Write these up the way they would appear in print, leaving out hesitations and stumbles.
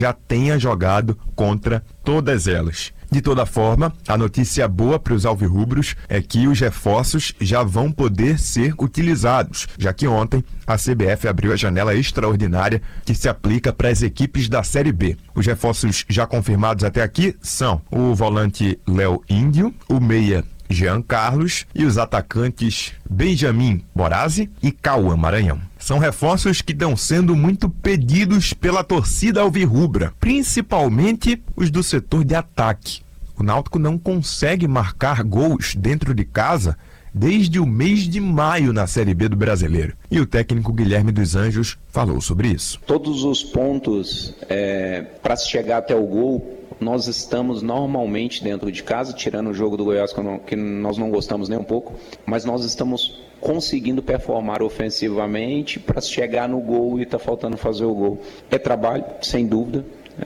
já tenha jogado contra todas elas. De toda forma, a notícia boa para os alvirrubros é que os reforços já vão poder ser utilizados, já que ontem a CBF abriu a janela extraordinária que se aplica para as equipes da Série B. Os reforços já confirmados até aqui são o volante Léo Índio, o meia Jean Carlos e os atacantes Benjamin Borazzi e Cauã Maranhão. São reforços que estão sendo muito pedidos pela torcida alvirrubra, principalmente os do setor de ataque. O Náutico não consegue marcar gols dentro de casa desde o mês de maio na Série B do Brasileiro. E o técnico Guilherme dos Anjos falou sobre isso. Todos os pontos para se chegar até o gol, nós estamos normalmente dentro de casa, tirando o jogo do Goiás, que nós não gostamos nem um pouco, mas nós estamos conseguindo performar ofensivamente para chegar no gol e está faltando fazer o gol. É trabalho, sem dúvida,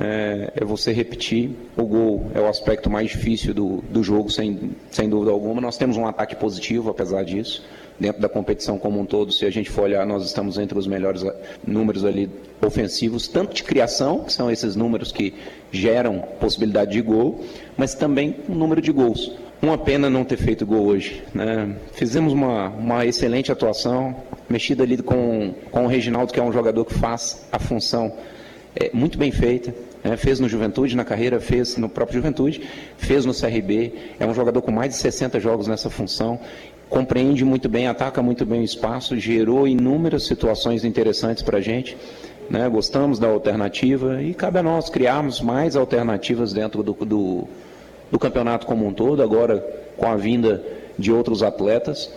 é você repetir. O gol é o aspecto mais difícil do jogo, sem dúvida alguma. Nós temos um ataque positivo, apesar disso. Dentro da competição como um todo, se a gente for olhar, nós estamos entre os melhores números ali ofensivos, tanto de criação, que são esses números que geram possibilidade de gol, mas também o número de gols. Uma pena não ter feito gol hoje, né? Fizemos uma excelente atuação, mexida ali com o Reginaldo, que é um jogador que faz a função muito bem feita. Fez no Juventude, na carreira, fez no próprio Juventude, fez no CRB, é um jogador com mais de 60 jogos nessa função, compreende muito bem, ataca muito bem o espaço, gerou inúmeras situações interessantes para a gente, né? Gostamos da alternativa e cabe a nós criarmos mais alternativas dentro do campeonato como um todo, agora com a vinda de outros atletas.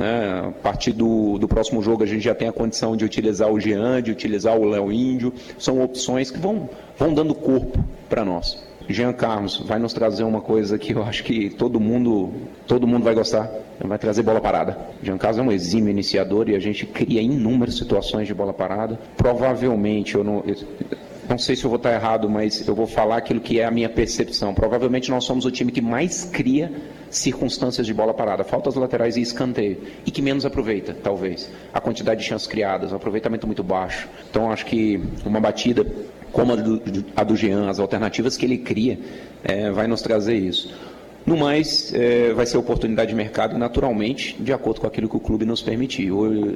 A partir do próximo jogo a gente já tem a condição de utilizar o Jean, de utilizar o Léo Índio. São opções que vão dando corpo para nós. Jean Carlos vai nos trazer uma coisa que eu acho que todo mundo vai gostar. Vai trazer bola parada. Jean Carlos é um exímio iniciador e a gente cria inúmeras situações de bola parada. Provavelmente, eu não sei se eu vou estar errado, mas eu vou falar aquilo que é a minha percepção. Provavelmente nós somos o time que mais cria circunstâncias de bola parada, faltas laterais e escanteio, e que menos aproveita, talvez. A quantidade de chances criadas, o aproveitamento muito baixo. Então acho que uma batida como a do Jean, as alternativas que ele cria, vai nos trazer isso. No mais, vai ser oportunidade de mercado, naturalmente, de acordo com aquilo que o clube nos permitir.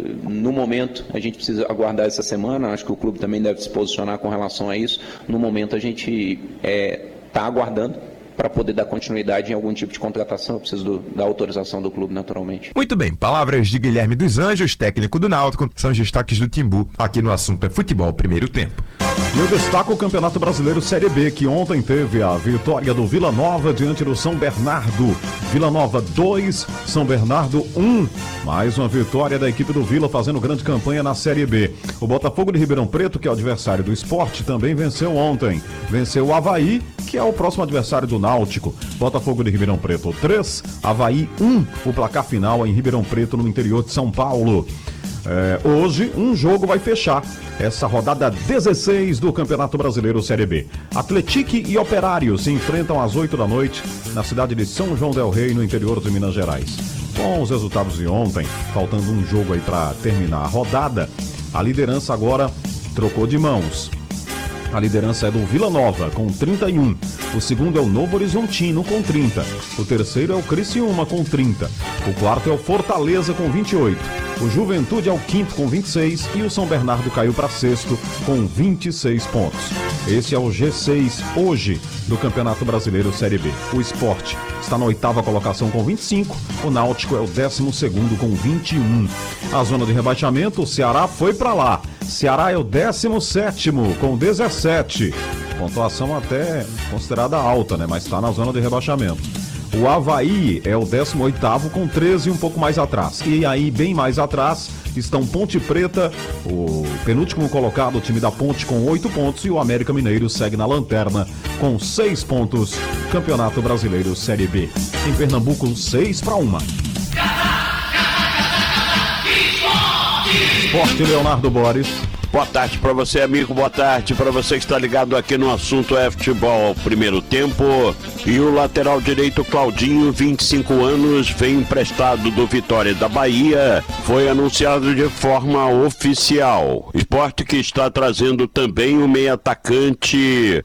No momento, a gente precisa aguardar essa semana, acho que o clube também deve se posicionar com relação a isso. No momento, a gente está aguardando para poder dar continuidade em algum tipo de contratação. Eu preciso da autorização do clube, naturalmente. Muito bem, palavras de Guilherme dos Anjos, técnico do Náutico, são os destaques do Timbu, aqui no Assunto é Futebol, primeiro tempo. E eu destaco o Campeonato Brasileiro Série B, que ontem teve a vitória do Vila Nova diante do São Bernardo. Vila Nova 2, São Bernardo 1. Mais uma vitória da equipe do Vila fazendo grande campanha na Série B. O Botafogo de Ribeirão Preto, que é o adversário do Sport, também venceu ontem. Venceu o Avaí, que é o próximo adversário do Náutico. Botafogo de Ribeirão Preto 3, Avaí 1. O placar final é em Ribeirão Preto, no interior de São Paulo. Hoje, um jogo vai fechar essa rodada 16 do Campeonato Brasileiro Série B. Atlético e Operário se enfrentam às 8 da noite na cidade de São João del Rei, no interior de Minas Gerais. Com os resultados de ontem, faltando um jogo aí para terminar a rodada, a liderança agora trocou de mãos. A liderança é do Vila Nova, com 31. O segundo é o Novo Horizontino, com 30. O terceiro é o Criciúma, com 30. O quarto é o Fortaleza, com 28. O Juventude é o quinto, com 26. E o São Bernardo caiu para sexto, com 26 pontos. Esse é o G6, hoje, do Campeonato Brasileiro Série B. O Sport está na 8ª colocação, com 25. O Náutico é o 12º, com 21. A zona de rebaixamento, o Ceará foi para lá. Ceará é o 17º, com 17. Pontuação até considerada alta, né? Mas está na zona de rebaixamento. O Avaí é o 18º, com 13, um pouco mais atrás. E aí, bem mais atrás, estão Ponte Preta, o penúltimo colocado, o time da Ponte, com 8 pontos. E o América Mineiro segue na lanterna, com 6 pontos. Campeonato Brasileiro Série B. Em Pernambuco, 6-1. Esporte, Leonardo Boris. Boa tarde para você, amigo, boa tarde para você que está ligado aqui no Assunto é Futebol. Primeiro tempo, e o lateral direito Claudinho, 25 anos, vem emprestado do Vitória da Bahia, foi anunciado de forma oficial. Esporte que está trazendo também o meio atacante